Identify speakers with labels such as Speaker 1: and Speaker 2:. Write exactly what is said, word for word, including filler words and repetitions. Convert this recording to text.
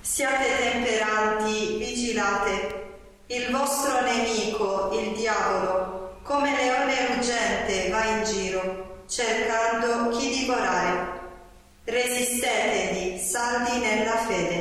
Speaker 1: Siate temperanti, vigilate. Il vostro nemico, il diavolo, come leone ruggente va in giro, cercando chi divorare. Resistetegli, saldi nella fede.